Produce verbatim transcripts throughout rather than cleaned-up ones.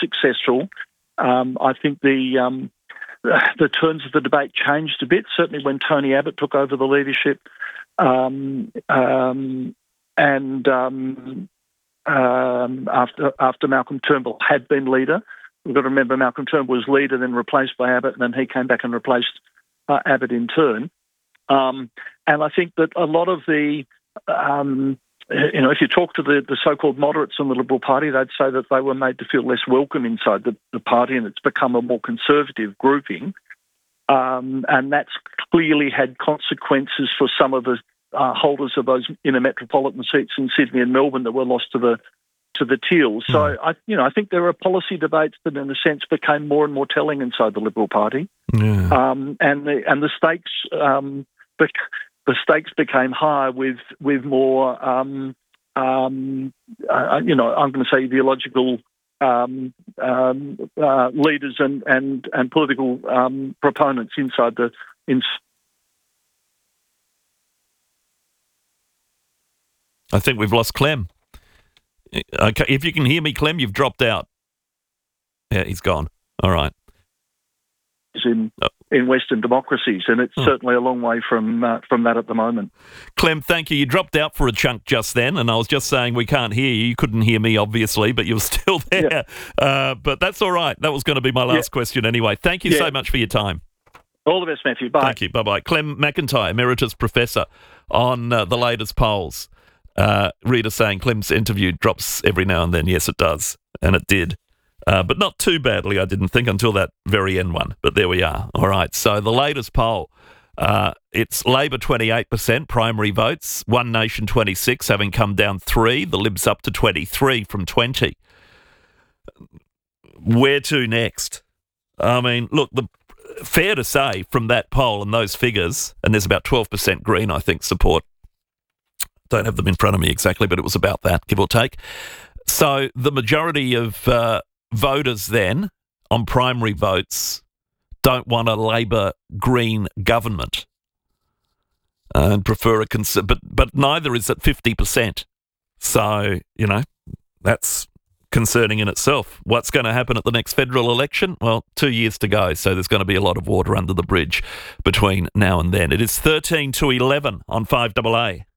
successful. Um, I think the um, the turns of the debate changed a bit, certainly when Tony Abbott took over the leadership. Um, um, and um, um, after after Malcolm Turnbull had been leader. We've got to remember Malcolm Turnbull was leader, then replaced by Abbott, and then he came back and replaced uh, Abbott in turn. Um, and I think that a lot of the, um, you know, if you talk to the, the so-called moderates in the Liberal Party, they'd say that they were made to feel less welcome inside the, the party, and it's become a more conservative grouping. Um, and that's clearly had consequences for some of the uh, holders of those inner metropolitan seats in Sydney and Melbourne that were lost to the to the Teals. So, mm. I, you know, I think there are policy debates that, in a sense, became more and more telling inside the Liberal Party, yeah. um, and the and the stakes um, bec- the stakes became higher with with more, um, um, uh, you know, I'm going to say ideological um, um, uh, leaders and and and political um, proponents inside the in. I think we've lost Clem. Okay, if you can hear me, Clem, you've dropped out. Yeah, he's gone. All right. In oh. in Western democracies, and it's oh. certainly a long way from uh, from that at the moment. Clem, thank you. You dropped out for a chunk just then, and I was just saying we can't hear you. You couldn't hear me, obviously, but you were still there. Yeah. Uh, but that's all right. That was going to be my last yeah. question anyway. Thank you yeah. so much for your time. All the best, Matthew. Bye. Thank you. Bye-bye. Clem McIntyre, Emeritus Professor on uh, the latest polls. Uh, Rita saying Clem's interview drops every now and then. Yes, it does. And it did. Uh, but not too badly, I didn't think, until that very end one. But there we are. All right. So the latest poll, uh, it's Labor twenty-eight percent primary votes, One Nation twenty-six, having come down three. The Libs up to twenty-three from twenty. Where to next? I mean, look, the fair to say from that poll and those figures, and there's about twelve percent Green, I think, support. Don't have them in front of me exactly, but it was about that, give or take. So the majority of uh, voters then on primary votes don't want a Labor-Green government and prefer a cons- but but neither is at fifty percent. So, you know, that's concerning in itself. What's going to happen at the next federal election? Well, two years to go, so there's going to be a lot of water under the bridge between now and then. It is thirteen to eleven on five A A.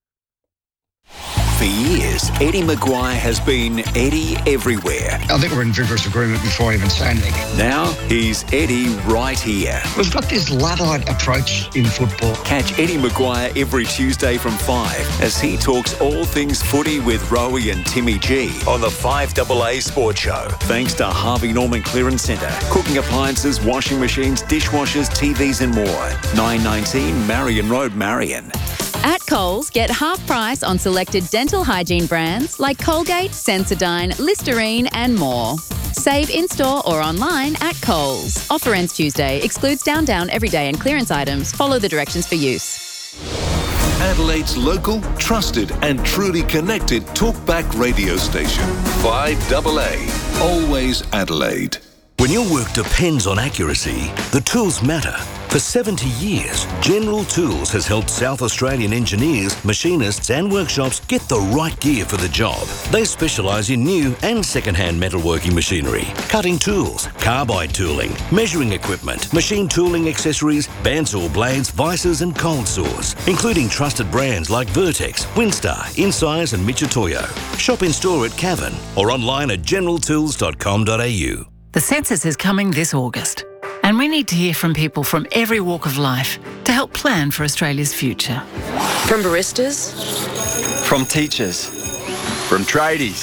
For years, Eddie Maguire has been Eddie everywhere. I think we're in vigorous agreement before I even say anything. Now, he's Eddie right here. We've got this Luddite approach in football. Catch Eddie Maguire every Tuesday from five as he talks all things footy with Rowie and Timmy G on the five A A Sports Show. Thanks to Harvey Norman Clearance Centre. Cooking appliances, washing machines, dishwashers, T Vs and more. nine nineteen Marion Road, Marion. At Coles, get half price on selected dental hygiene brands like Colgate, Sensodyne, Listerine and more. Save in-store or online at Coles. Offer ends Tuesday. Excludes Down Down, Everyday and clearance items. Follow the directions for use. Adelaide's local, trusted and truly connected talkback radio station. five A A. Always Adelaide. When your work depends on accuracy, the tools matter. For seventy years, General Tools has helped South Australian engineers, machinists and workshops get the right gear for the job. They specialise in new and second-hand metalworking machinery, cutting tools, carbide tooling, measuring equipment, machine tooling accessories, bandsaw blades, vices and cold saws, including trusted brands like Vertex, Winstar, Insize and Mitutoyo. Shop in-store at Cavan or online at general tools dot com dot a u. The census is coming this August, and we need to hear from people from every walk of life to help plan for Australia's future. From baristas, from teachers, from tradies,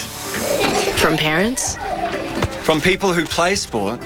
from parents, from people who play sport,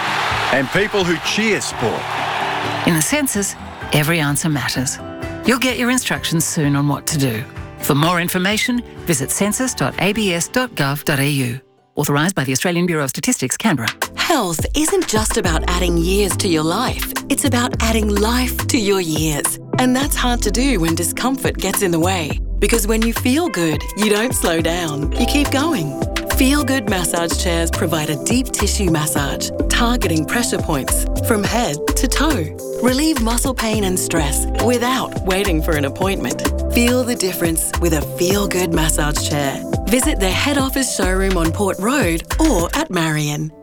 and people who cheer sport. In the census, every answer matters. You'll get your instructions soon on what to do. For more information, visit census dot a b s dot gov dot a u. Authorised by the Australian Bureau of Statistics, Canberra. Health isn't just about adding years to your life. It's about adding life to your years. And that's hard to do when discomfort gets in the way. Because when you feel good, you don't slow down. You keep going. Feel Good massage chairs provide a deep tissue massage, targeting pressure points from head to toe. Relieve muscle pain and stress without waiting for an appointment. Feel the difference with a Feel Good massage chair. Visit their head office showroom on Port Road or at Marion.